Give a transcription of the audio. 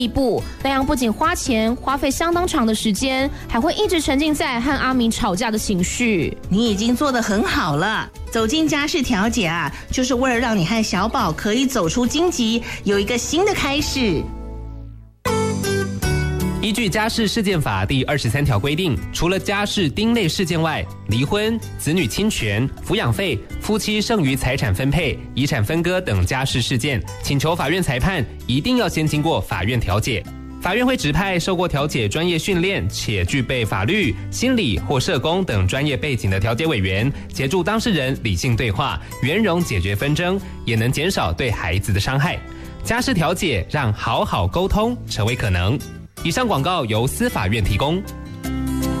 一步，那样不仅花钱，花费相当长的时间，还会一直沉浸在和阿明吵架的情绪。 你已经做得很好了，走进家事调解啊，就是为了让你和小宝可以走出荆棘，有一个新的开始。 依据家事事件法第23条规定，除了家事丁类事件外，离婚、子女侵权、抚养费、夫妻剩余财产分配、遗产分割等家事事件，请求法院裁判一定要先经过法院调解。法院会指派受过调解专业训练且具备法律、心理或社工等专业背景的调解委员，协助当事人理性对话，圆融解决纷争，也能减少对孩子的伤害。家事调解让好好沟通成为可能。以上广告由司法院提供。